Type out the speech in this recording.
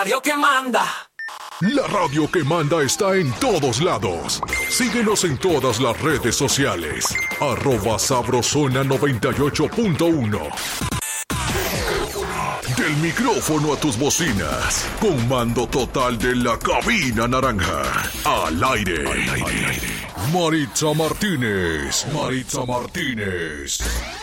radio que manda. La radio que manda está en todos lados. Síguenos en todas las redes sociales. @sabrosona98.1. Del micrófono a tus bocinas. Con mando total de la cabina naranja. Al aire. Maritza Martínez.